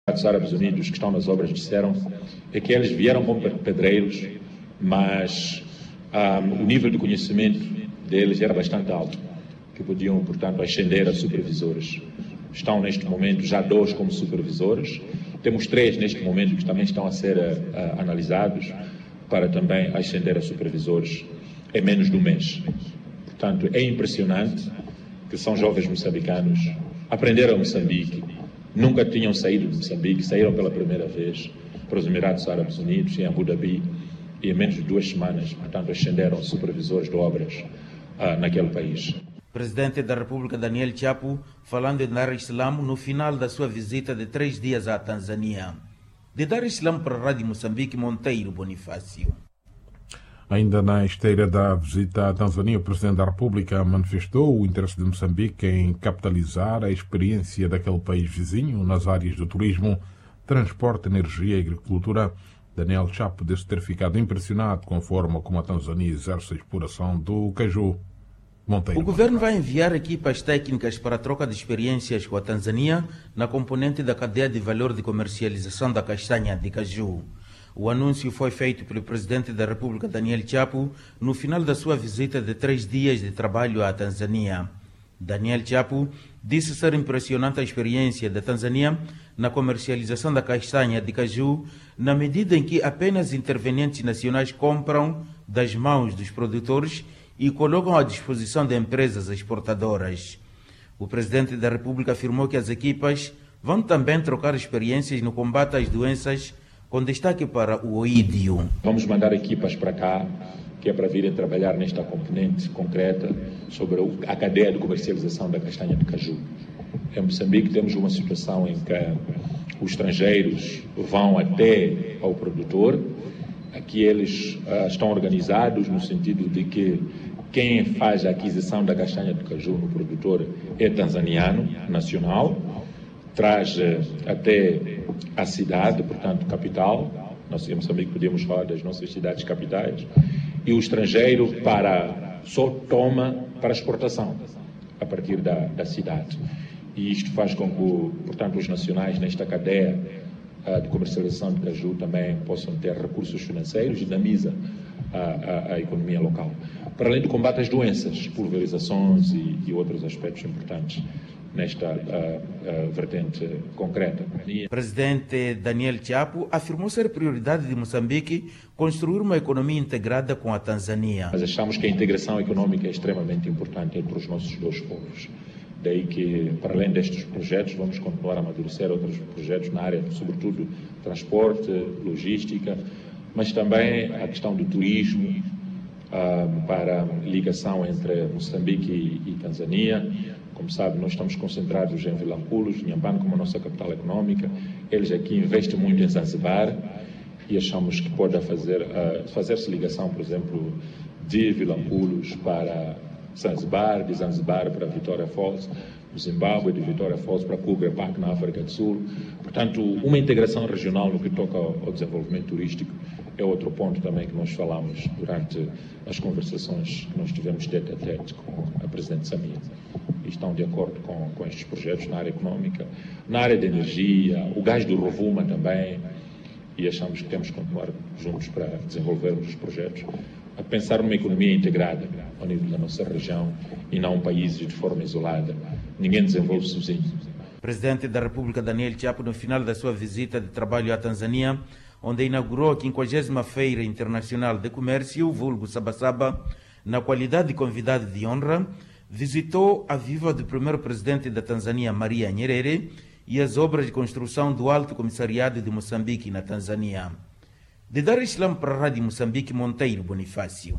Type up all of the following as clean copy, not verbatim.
Os Árabes Unidos que estão nas obras disseram é que eles vieram como pedreiros, mas o nível de conhecimento deles era bastante alto, que podiam, portanto, ascender a supervisores. Estão neste momento já 2 como supervisores, temos 3 neste momento que também estão a ser analisados para também ascender a supervisores em menos de um mês. Portanto, é impressionante que são jovens moçambicanos, aprenderam Moçambique, nunca tinham saído de Moçambique, saíram pela primeira vez para os Emirados Árabes Unidos, em Abu Dhabi, e em menos de 2 semanas, portanto, ascenderam supervisores de obras naquele país. O presidente da República, Daniel Chapo, falando em Dar es Salaam no final da sua visita de 3 dias à Tanzânia. De Dar es Salaam para a Rádio Moçambique, Monteiro Bonifácio. Ainda na esteira da visita à Tanzânia, o Presidente da República manifestou o interesse de Moçambique em capitalizar a experiência daquele país vizinho nas áreas do turismo, transporte, energia e agricultura. Daniel Chapo disse ter ficado impressionado com a forma como a Tanzânia exerce a exploração do caju. Monteiro. O governo vai enviar equipas técnicas para a troca de experiências com a Tanzânia na componente da cadeia de valor de comercialização da castanha de caju. O anúncio foi feito pelo Presidente da República, Daniel Chapo, no final da sua visita de 3 dias de trabalho à Tanzânia. Daniel Chapo disse ser impressionante a experiência da Tanzânia na comercialização da castanha de caju, na medida em que apenas intervenientes nacionais compram das mãos dos produtores e colocam à disposição de empresas exportadoras. O Presidente da República afirmou que as equipas vão também trocar experiências no combate às doenças, com destaque para o oídio. Vamos mandar equipas para cá, que é para virem trabalhar nesta componente concreta sobre a cadeia de comercialização da castanha de caju. Em Moçambique temos uma situação em que os estrangeiros vão até ao produtor. Aqui eles estão organizados no sentido de que quem faz a aquisição da castanha de caju no produtor é tanzaniano, nacional, traz até a cidade, portanto, capital. Nós em Moçambique podemos falar das nossas cidades capitais, e o estrangeiro só toma para exportação a partir da cidade. E isto faz com que, portanto, os nacionais nesta cadeia de comercialização de caju também possam ter recursos financeiros e dinamiza a economia local. Para além do combate às doenças, pulverizações e outros aspectos importantes nesta vertente concreta. O presidente Daniel Chapo afirmou ser prioridade de Moçambique construir uma economia integrada com a Tanzânia. Mas achamos que a integração econômica é extremamente importante entre os nossos 2 povos. Daí que, para além destes projetos, vamos continuar a amadurecer outros projetos na área, sobretudo, transporte, logística, mas também a questão do turismo, para ligação entre Moçambique e Tanzânia. Como sabe, nós estamos concentrados em Vilanculos, Inhambane como a nossa capital econômica. Eles aqui investem muito em Zanzibar e achamos que pode fazer-se ligação, por exemplo, de Vilanculos para Zanzibar, de Zanzibar para Vitória Falls, do Zimbábue, de Vitória Falls para Kruger Park, na África do Sul. Portanto, uma integração regional no que toca ao desenvolvimento turístico é outro ponto também que nós falamos durante as conversações que nós tivemos tete a tete com a Presidente Samia. E estão de acordo com estes projetos na área econômica, na área de energia, o gás do Rovuma também, e achamos que temos que continuar juntos para desenvolvermos os projetos, a pensar numa economia integrada ao nível da nossa região e não países de forma isolada. Ninguém desenvolve sozinho. O Presidente da República, Daniel Chapo, no final da sua visita de trabalho à Tanzânia, onde inaugurou a 50ª Feira Internacional de Comércio, vulgo Sabasaba, na qualidade de convidado de honra, visitou a viva do primeiro presidente da Tanzânia, Maria Nyerere, e as obras de construção do Alto Comissariado de Moçambique na Tanzânia. De Dar es Salaam para a Rádio Moçambique, Monteiro Bonifácio.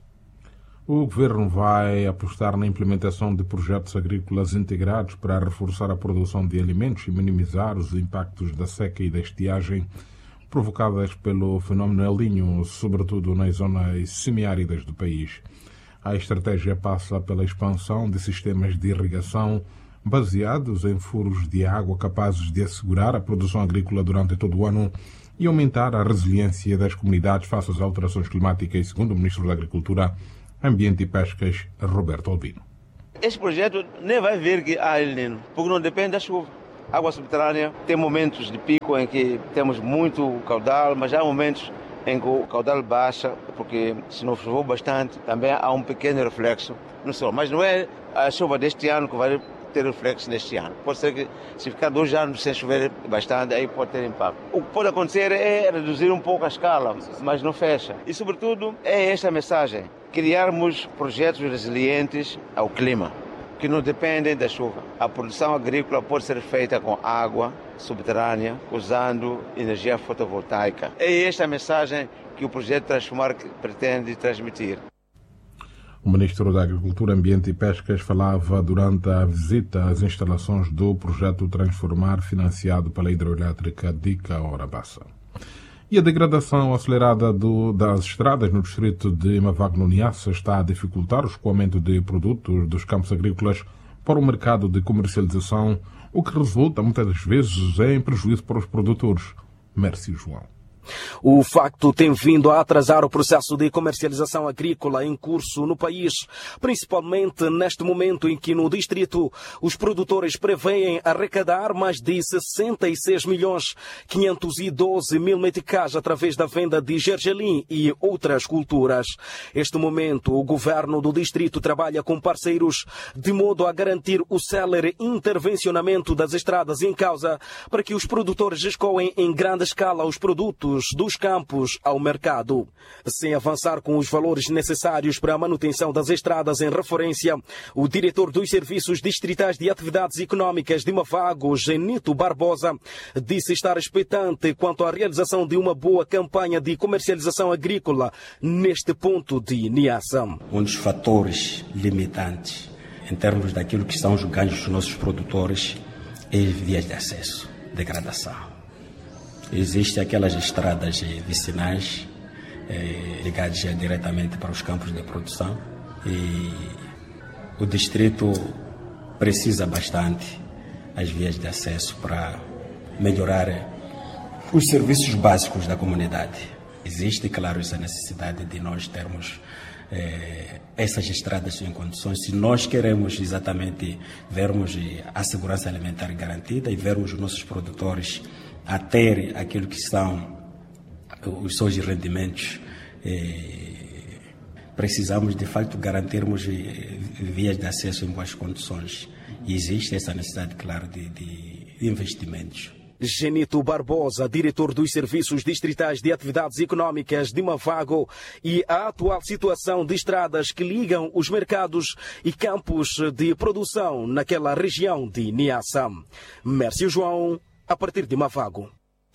O governo vai apostar na implementação de projetos agrícolas integrados para reforçar a produção de alimentos e minimizar os impactos da seca e da estiagem provocadas pelo fenómeno El Niño, sobretudo nas zonas semiáridas do país. A estratégia passa pela expansão de sistemas de irrigação baseados em furos de água capazes de assegurar a produção agrícola durante todo o ano e aumentar a resiliência das comunidades face às alterações climáticas, segundo o Ministro da Agricultura, Ambiente e Pescas, Roberto Albino. Este projeto nem vai ver que há El Niño, porque não depende da chuva. água subterrânea tem momentos de pico em que temos muito caudal, mas há momentos em que o caudal baixa, porque se não choveu bastante, também há um pequeno reflexo no solo. Mas não é a chuva deste ano que vai ter reflexo neste ano. Pode ser que se ficar 2 anos sem chover bastante, aí pode ter impacto. O que pode acontecer é reduzir um pouco a escala, mas não fecha. E sobretudo é esta mensagem, criarmos projetos resilientes ao clima, que não dependem da chuva. A produção agrícola pode ser feita com água subterrânea, usando energia fotovoltaica. É esta a mensagem que o projeto Transformar pretende transmitir. O ministro da Agricultura, Ambiente e Pescas falava durante a visita às instalações do projeto Transformar, financiado pela hidroelétrica Dica Orabassa. E a degradação acelerada das estradas no distrito de Mavago, no Niassa, está a dificultar o escoamento de produtos dos campos agrícolas para o mercado de comercialização, o que resulta muitas das vezes em prejuízo para os produtores. Mércio João. O facto tem vindo a atrasar o processo de comercialização agrícola em curso no país, principalmente neste momento em que no distrito os produtores prevêem arrecadar mais de 66.512.000 meticais através da venda de gergelim e outras culturas. Neste momento, o governo do distrito trabalha com parceiros de modo a garantir o célere intervencionamento das estradas em causa para que os produtores escoem em grande escala os produtos dos campos ao mercado. Sem avançar com os valores necessários para a manutenção das estradas em referência, o diretor dos Serviços Distritais de Atividades Económicas de Mavago, Genito Barbosa, disse estar expectante quanto à realização de uma boa campanha de comercialização agrícola neste ponto de Niassa. Um dos fatores limitantes em termos daquilo que são os ganhos dos nossos produtores é as vias de acesso, degradação. Existem aquelas estradas vicinais ligadas diretamente para os campos de produção e o distrito precisa bastante as vias de acesso para melhorar os serviços básicos da comunidade. Existe, claro, essa necessidade de nós termos essas estradas em condições, se nós queremos exatamente vermos a segurança alimentar garantida e vermos os nossos produtores a ter aquilo que são os seus rendimentos, precisamos de facto garantirmos vias de acesso em boas condições. E existe essa necessidade, claro, de investimentos. Genito Barbosa, diretor dos Serviços Distritais de Atividades Económicas de Mavago, e a atual situação de estradas que ligam os mercados e campos de produção naquela região de Niassa. Mércio João, a partir de Mavago.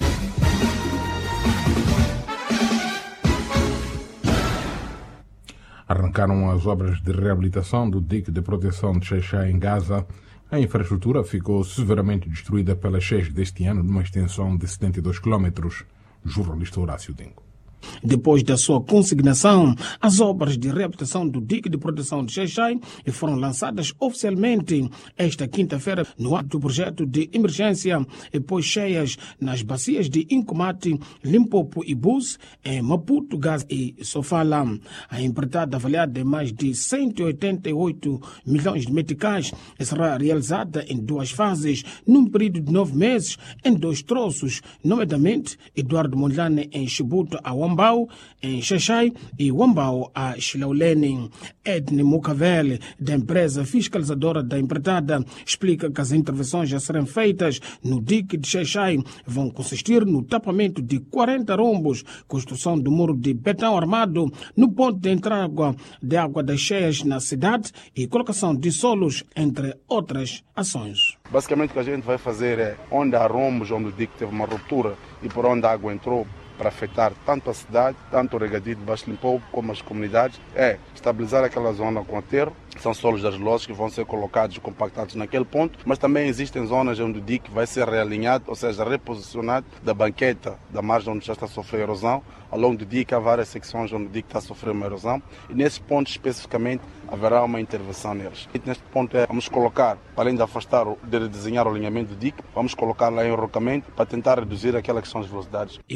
Arrancaram as obras de reabilitação do dique de proteção de Xai-Xai em Gaza. A infraestrutura ficou severamente destruída pelas cheias deste ano, numa extensão de 72 km. Jornalista Horácio Dingo. Depois da sua consignação, as obras de reabilitação do dique de proteção de Xai-Xai foram lançadas oficialmente esta quinta-feira no ato do projeto de emergência pós-cheias nas bacias de Incomate, Limpopo e Bus, em Maputo, Gaza e Sofala. A empreitada avaliada em mais de 188 milhões de meticais será realizada em 2 fases, num período de 9 meses, em 2 troços, nomeadamente Eduardo Mondlane em Chibuto, a Wambau, em Xai-Xai, e Wambau a Xilaulene. Edne Mucavel, da empresa fiscalizadora da empreitada, explica que as intervenções a serem feitas no dique de Xai-Xai vão consistir no tapamento de 40 rombos, construção do muro de betão armado no ponto de entrada de água das cheias na cidade e colocação de solos, entre outras ações. Basicamente o que a gente vai fazer é, onde há rombos, onde o dique teve uma ruptura e por onde a água entrou, para afetar tanto a cidade, tanto o regadio de Baixo Limpopo, como as comunidades, é estabilizar aquela zona com aterro. São solos argilosos que vão ser colocados e compactados naquele ponto, mas também existem zonas onde o dique vai ser realinhado, ou seja, reposicionado da banqueta da margem onde já está a sofrer erosão. Ao longo do dique há várias secções onde o dique está a sofrer uma erosão e nesses pontos especificamente haverá uma intervenção neles. E neste ponto vamos colocar, além de afastar, de redesenhar o alinhamento do dique, vamos colocar lá em enrocamento para tentar reduzir aquelas que são as velocidades. E o presidente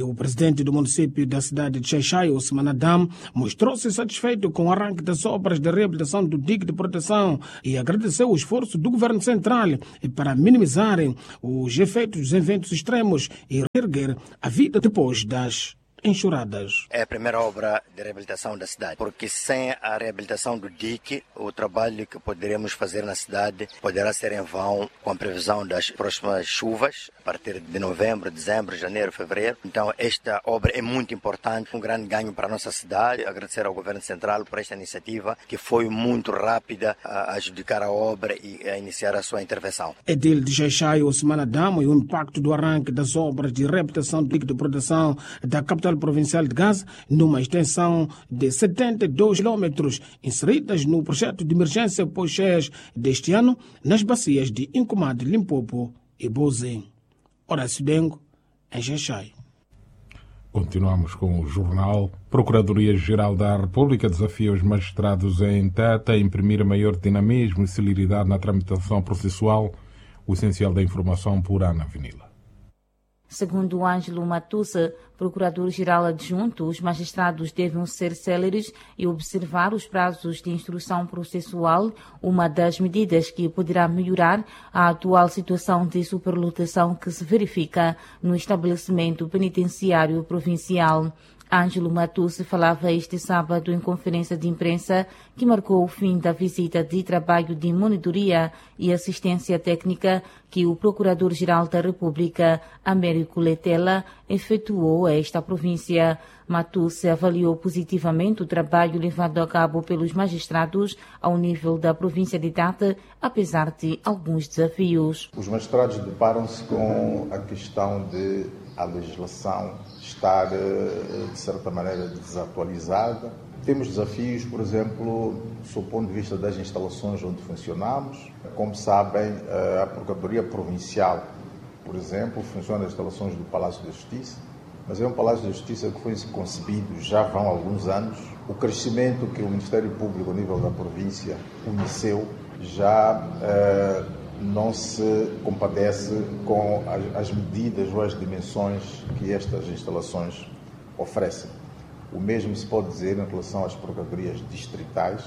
presidente do município da cidade de Xai-Xai, Ousmane Adam, mostrou-se satisfeito com o arranque das obras de reabilitação do dique de proteção e agradeceu o esforço do governo central para minimizarem os efeitos dos eventos extremos e reerguer a vida depois das enxurradas. É a primeira obra de reabilitação da cidade, porque sem a reabilitação do dique, o trabalho que poderemos fazer na cidade poderá ser em vão com a previsão das próximas chuvas, a partir de novembro, dezembro, janeiro, fevereiro. Então esta obra é muito importante, um grande ganho para a nossa cidade. Agradecer ao Governo Central por esta iniciativa, que foi muito rápida a adjudicar a obra e a iniciar a sua intervenção. Edil de Xai-Xai, Ousmane Adam, e o impacto do arranque das obras de reabilitação do dique de proteção da capital provincial de Gaza, numa extensão de 72 quilômetros, inseridas no projeto de emergência pós-cheias deste ano, nas bacias de Incomade, Limpopo e Boze. Horácio Dengo, em Xai-Xai. Continuamos com o jornal. Procuradoria-Geral da República desafia os magistrados em Teta a imprimir maior dinamismo e celeridade na tramitação processual. O essencial da informação por Ana Avenila. Segundo Ângelo Matussa, procurador-geral adjunto, os magistrados devem ser céleres e observar os prazos de instrução processual, uma das medidas que poderá melhorar a atual situação de superlotação que se verifica no estabelecimento penitenciário provincial. Ângelo Matussa falava este sábado em conferência de imprensa que marcou o fim da visita de trabalho de monitoria e assistência técnica que o Procurador-Geral da República, Américo Letela, efetuou a esta província. Matussa avaliou positivamente o trabalho levado a cabo pelos magistrados ao nível da província de Tata, apesar de alguns desafios. Os magistrados deparam-se com a questão de a legislação estar, de certa maneira, desatualizada. Temos desafios, por exemplo, do ponto de vista das instalações onde funcionamos. Como sabem, a Procuradoria Provincial, por exemplo, funciona nas instalações do Palácio da Justiça, mas é um Palácio da Justiça que foi concebido já vão alguns anos. O crescimento que o Ministério Público, a nível da província, conheceu, já não se compadece com as medidas ou as dimensões que estas instalações oferecem. O mesmo se pode dizer em relação às procuradorias distritais.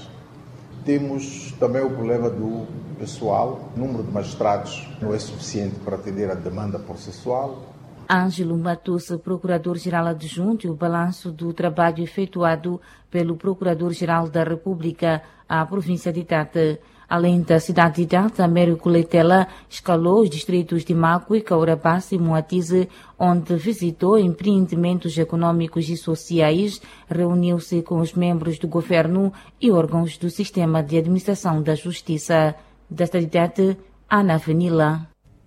Temos também o problema do pessoal. O número de magistrados não é suficiente para atender à demanda processual. Ângelo Matussa, procurador-geral adjunto, e o balanço do trabalho efetuado pelo procurador-geral da República à província de Tata. Além da cidade de Tata, Américo Letela escalou os distritos de Macue, Caurabassa e Moatize, onde visitou empreendimentos econômicos e sociais, reuniu-se com os membros do governo e órgãos do sistema de administração da justiça. Da cidade, Ana Avenila.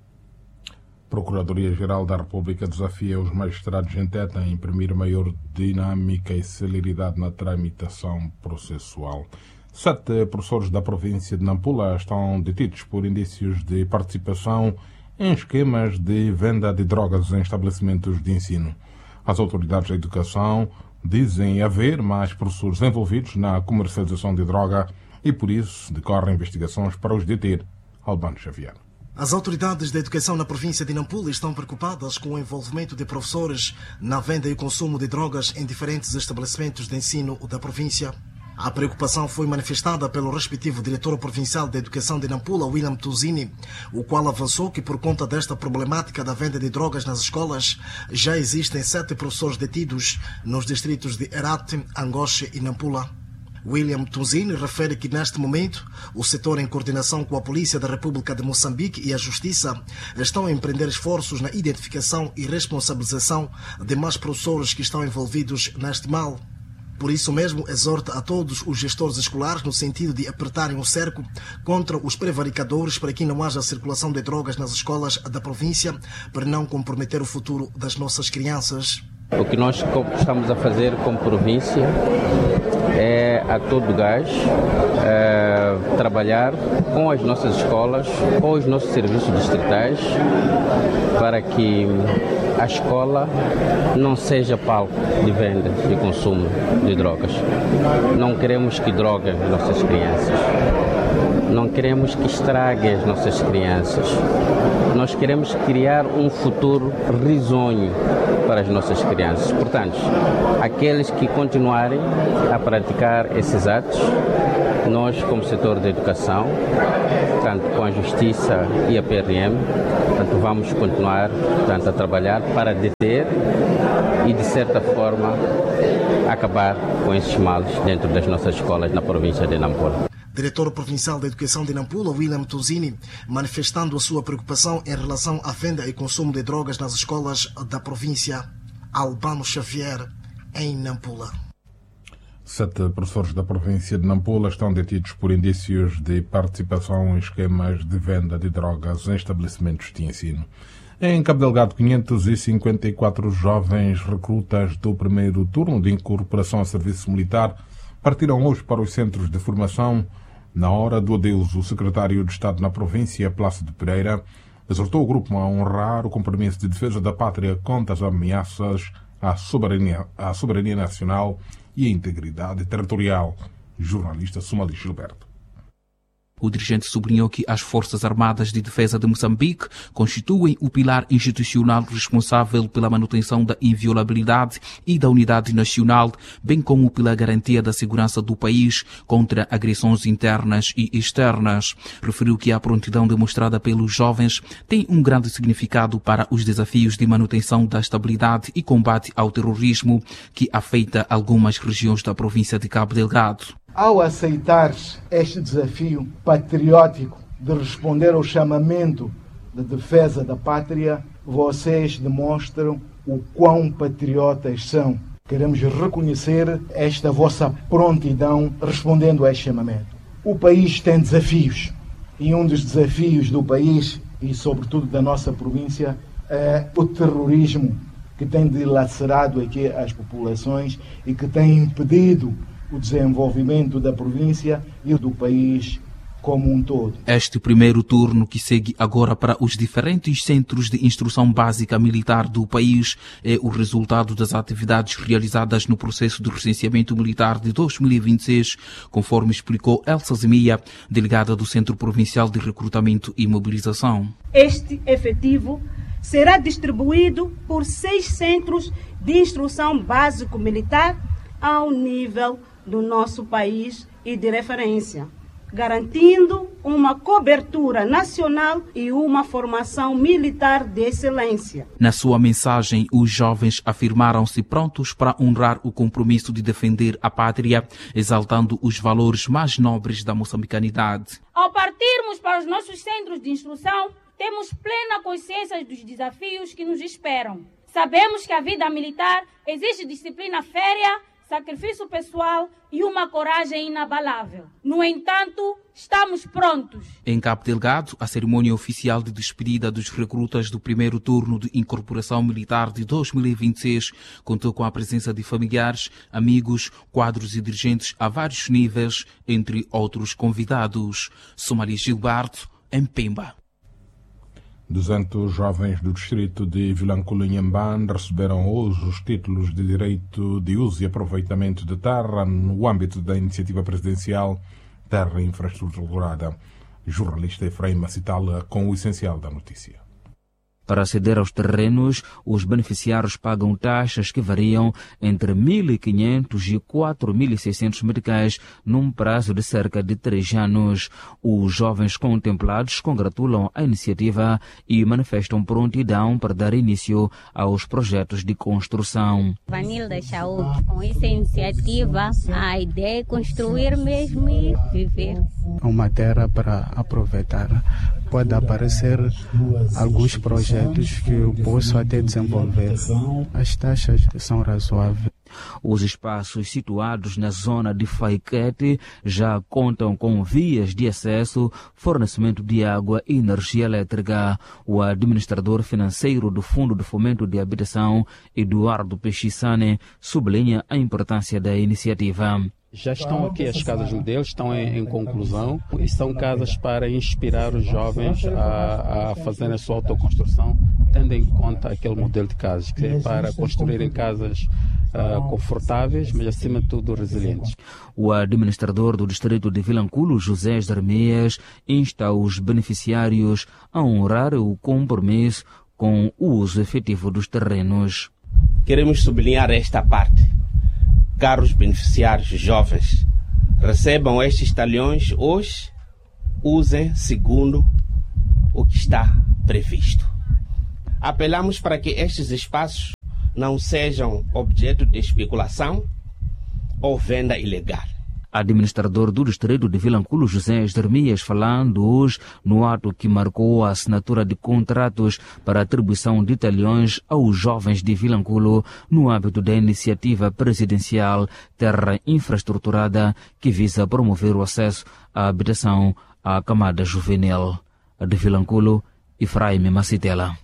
Procuradoria-Geral da República desafia os magistrados em Teta a imprimir maior dinâmica e celeridade na tramitação processual. 7 professores da província de Nampula estão detidos por indícios de participação em esquemas de venda de drogas em estabelecimentos de ensino. As autoridades da educação dizem haver mais professores envolvidos na comercialização de droga e, por isso, decorrem investigações para os deter. Albano Xavier. As autoridades da educação na província de Nampula estão preocupadas com o envolvimento de professores na venda e consumo de drogas em diferentes estabelecimentos de ensino da província. A preocupação foi manifestada pelo respectivo diretor provincial da Educação de Nampula, William Tuzini, o qual avançou que, por conta desta problemática da venda de drogas nas escolas, já existem 7 professores detidos nos distritos de Herate, Angoche e Nampula. William Tuzini refere que, neste momento, o setor, em coordenação com a Polícia da República de Moçambique e a Justiça, estão a empreender esforços na identificação e responsabilização de mais professores que estão envolvidos neste mal. Por isso mesmo, exorta a todos os gestores escolares no sentido de apertarem o cerco contra os prevaricadores para que não haja circulação de drogas nas escolas da província, para não comprometer o futuro das nossas crianças. O que nós estamos a fazer como província é, a todo gás, trabalhar com as nossas escolas, com os nossos serviços distritais, para que a escola não seja palco de venda e consumo de drogas. Não queremos que droguem nossas crianças. não queremos que estrague as nossas crianças. Nós queremos criar um futuro risonho para as nossas crianças. Portanto, aqueles que continuarem a praticar esses atos, nós, como setor da educação, tanto com a Justiça e a PRM, portanto, vamos continuar, portanto, a trabalhar para deter e, de certa forma, acabar com esses males dentro das nossas escolas na província de Nampula. Diretor Provincial da Educação de Nampula, William Tuzini, manifestando a sua preocupação em relação à venda e consumo de drogas nas escolas da província. Albano Xavier, em Nampula. 7 professores da província de Nampula estão detidos por indícios de participação em esquemas de venda de drogas em estabelecimentos de ensino. Em Cabo Delgado, 554 jovens recrutas do primeiro turno de incorporação a serviço militar partiram hoje para os centros de formação. Na hora do adeus, o secretário de Estado na província, Plácido Pereira, exortou o grupo a honrar o compromisso de defesa da pátria contra as ameaças à soberania nacional e à integridade territorial. Jornalista Somali Gilberto. O dirigente sublinhou que as Forças Armadas de Defesa de Moçambique constituem o pilar institucional responsável pela manutenção da inviolabilidade e da unidade nacional, bem como pela garantia da segurança do país contra agressões internas e externas. Referiu que a prontidão demonstrada pelos jovens tem um grande significado para os desafios de manutenção da estabilidade e combate ao terrorismo que afeta algumas regiões da província de Cabo Delgado. Ao aceitar este desafio patriótico de responder ao chamamento de defesa da pátria, vocês demonstram o quão patriotas são. Queremos reconhecer esta vossa prontidão respondendo a este chamamento. O país tem desafios e um dos desafios do país e sobretudo da nossa província é o terrorismo que tem dilacerado aqui as populações e que tem impedido o desenvolvimento da província e do país como um todo. Este primeiro turno, que segue agora para os diferentes centros de instrução básica militar do país, é o resultado das atividades realizadas no processo de recenseamento militar de 2026, conforme explicou Elsa Zemia, delegada do Centro Provincial de Recrutamento e Mobilização. Este efetivo será distribuído por 6 centros de instrução básico-militar ao nível do nosso país e de referência, garantindo uma cobertura nacional e uma formação militar de excelência. Na sua mensagem, os jovens afirmaram-se prontos para honrar o compromisso de defender a pátria, exaltando os valores mais nobres da moçambicanidade. Ao partirmos para os nossos centros de instrução, temos plena consciência dos desafios que nos esperam. Sabemos que a vida militar exige disciplina férrea, sacrifício pessoal e uma coragem inabalável. No entanto, estamos prontos. Em Cabo Delgado, a cerimônia oficial de despedida dos recrutas do primeiro turno de incorporação militar de 2026 contou com a presença de familiares, amigos, quadros e dirigentes a vários níveis, entre outros convidados. Somali Gilberto, em Pemba. 200 jovens do distrito de Vilanculo-Inhambane receberam hoje os títulos de direito de uso e aproveitamento de terra no âmbito da iniciativa presidencial Terra e Infraestruturada. Jornalista Efraim Macitala com o essencial da notícia. Para aceder aos terrenos, os beneficiários pagam taxas que variam entre 1.500 e 4.600 meticais num prazo de cerca de 3 anos. Os jovens contemplados congratulam a iniciativa e manifestam prontidão para dar início aos projetos de construção. Vanilda Chaúque, com essa iniciativa, a ideia é construir mesmo e viver. Uma terra para aproveitar. Pode aparecer alguns projetos que eu posso até desenvolver. As taxas são razoáveis. Os espaços situados na zona de Faiquete já contam com vias de acesso, fornecimento de água e energia elétrica. O administrador financeiro do Fundo de Fomento de Habitação, Eduardo Pechissane, sublinha a importância da iniciativa. Já estão aqui as casas deles, estão em conclusão e são casas para inspirar os jovens a fazerem a sua autoconstrução, tendo em conta aquele modelo de casas, que é para construírem casas confortáveis, mas acima de tudo resilientes. O administrador do distrito de Vilanculo, José Jeremias, insta os beneficiários a honrar o compromisso com o uso efetivo dos terrenos. Queremos sublinhar esta parte. Caros beneficiários jovens, recebam estes talhões hoje, usem segundo o que está previsto. Apelamos para que estes espaços não sejam objeto de especulação ou venda ilegal. Administrador do distrito de Vilanculo, José Jeremias, falando hoje no ato que marcou a assinatura de contratos para atribuição de talhões aos jovens de Vilanculo no âmbito da iniciativa presidencial Terra Infraestruturada, que visa promover o acesso à habitação à camada juvenil. De Vilanculo, Efraim Macitela.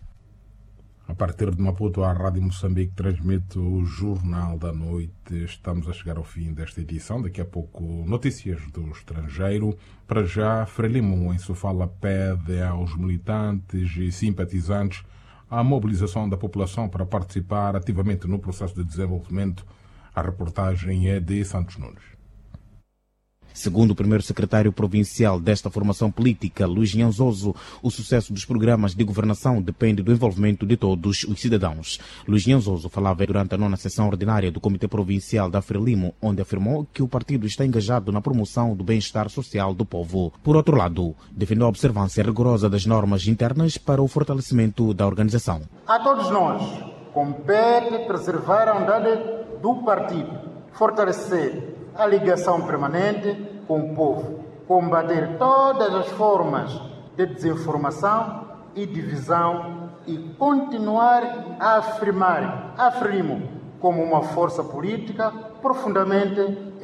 A partir de Maputo, a Rádio Moçambique transmite o Jornal da Noite. Estamos a chegar ao fim desta edição. Daqui a pouco, notícias do estrangeiro. Para já, Frelimo, em Sofala, pede aos militantes e simpatizantes a mobilização da população para participar ativamente no processo de desenvolvimento. A reportagem é de Santos Nunes. Segundo o primeiro secretário provincial desta formação política, Luís Nhanzoso, o sucesso dos programas de governação depende do envolvimento de todos os cidadãos. Luís Nhanzoso falava durante a 9ª sessão ordinária do Comitê Provincial da Frelimo, onde afirmou que o partido está engajado na promoção do bem-estar social do povo. Por outro lado, defendeu a observância rigorosa das normas internas para o fortalecimento da organização. A todos nós compete preservar a unidade do partido, fortalecer a ligação permanente com o povo, combater todas as formas de desinformação e divisão e continuar a afirmar a Frelimo como uma força política profundamente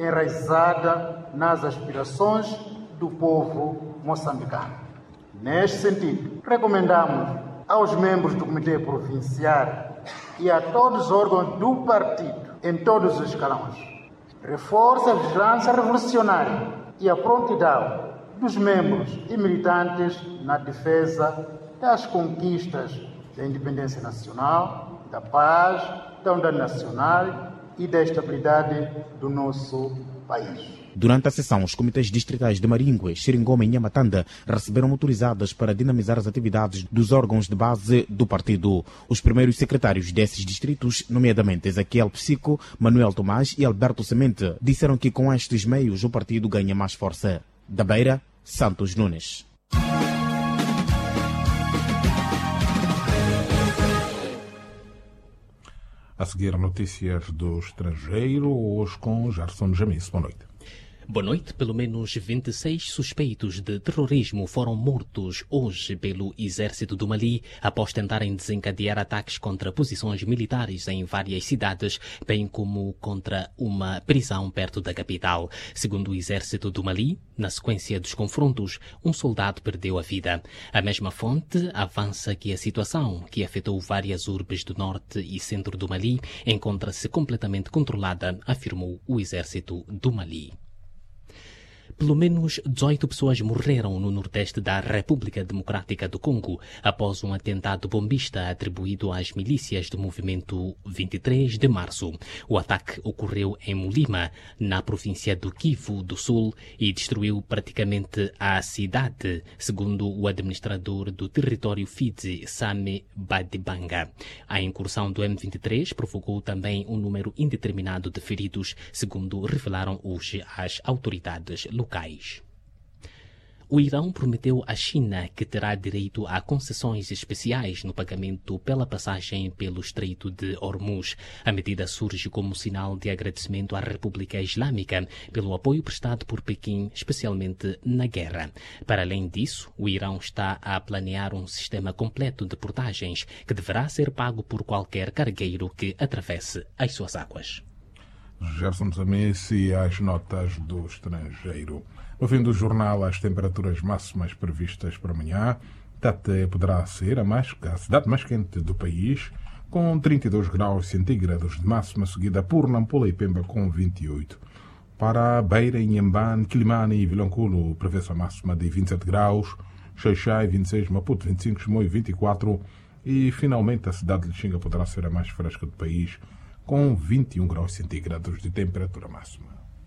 enraizada nas aspirações do povo moçambicano. Neste sentido, recomendamos aos membros do Comitê Provincial e a todos os órgãos do partido, em todos os escalões, reforça a vigilância revolucionária e a prontidão dos membros e militantes na defesa das conquistas da independência nacional, da paz, da unidade nacional e da estabilidade do nosso país. Durante a sessão, os comitês distritais de Maringue, Xeringoma e Nhamatanda receberam motorizadas para dinamizar as atividades dos órgãos de base do partido. Os primeiros secretários desses distritos, nomeadamente Ezequiel Psico, Manuel Tomás e Alberto Semente, disseram que com estes meios o partido ganha mais força. Da Beira, Santos Nunes. A seguir, notícias do estrangeiro, hoje com Gerson Jamis. Boa noite. Boa noite. Pelo menos 26 suspeitos de terrorismo foram mortos hoje pelo exército do Mali após tentarem desencadear ataques contra posições militares em várias cidades, bem como contra uma prisão perto da capital. Segundo o exército do Mali, na sequência dos confrontos, um soldado perdeu a vida. A mesma fonte avança que a situação, que afetou várias urbes do norte e centro do Mali, encontra-se completamente controlada, afirmou o exército do Mali. Pelo menos 18 pessoas morreram no nordeste da República Democrática do Congo após um atentado bombista atribuído às milícias do movimento 23 de março. O ataque ocorreu em Mulima, na província do Kivu do Sul, e destruiu praticamente a cidade, segundo o administrador do território Fizi, Same Badibanga. A incursão do M23 provocou também um número indeterminado de feridos, segundo revelaram hoje as autoridades locais. O Irão prometeu à China que terá direito a concessões especiais no pagamento pela passagem pelo Estreito de Hormuz. A medida surge como sinal de agradecimento à República Islâmica pelo apoio prestado por Pequim, especialmente na guerra. Para além disso, o Irão está a planear um sistema completo de portagens que deverá ser pago por qualquer cargueiro que atravesse as suas águas. Gerson Jamis e as notas do estrangeiro. No fim do jornal, as temperaturas máximas previstas para amanhã. Tete poderá ser a cidade mais quente do país, com 32 graus centígrados de máxima, seguida por Nampula e Pemba com 28. Para Beira, Inhambane, Quilimane e Vilanculo, prevê-se a máxima de 27 graus, Xai-Xai 26, Maputo 25, Chimoio 24 e, finalmente, a cidade de Lixinga poderá ser a mais fresca do país, com 21 graus centígrados de temperatura máxima.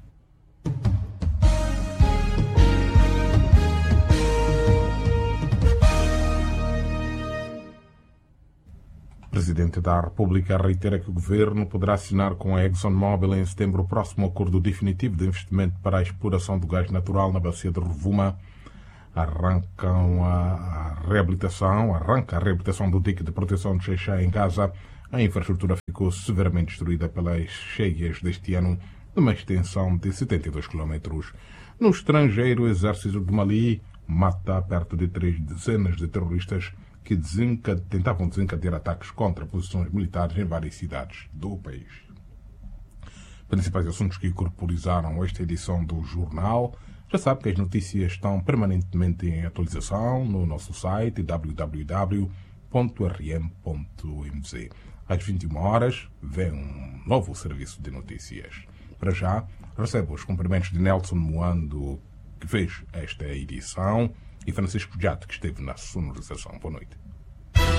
O Presidente da República reitera que o Governo poderá assinar com a ExxonMobil em setembro o próximo acordo definitivo de investimento para a exploração do gás natural na bacia de Rovuma. Arranca a reabilitação do dique de proteção de Xai-Xai em Gaza. A infraestrutura ficou severamente destruída pelas cheias deste ano, numa extensão de 72 km. No estrangeiro, o exército do Mali mata perto de 3 dezenas de terroristas que tentavam desencadear ataques contra posições militares em várias cidades do país. Principais assuntos que corporizaram esta edição do jornal. Já sabe que as notícias estão permanentemente em atualização no nosso site www.rm.mz. Às 21 horas vem um novo serviço de notícias. Para já, recebo os cumprimentos de Nelson Moando, que fez esta edição, e Francisco Jato, que esteve na sonorização. Boa noite.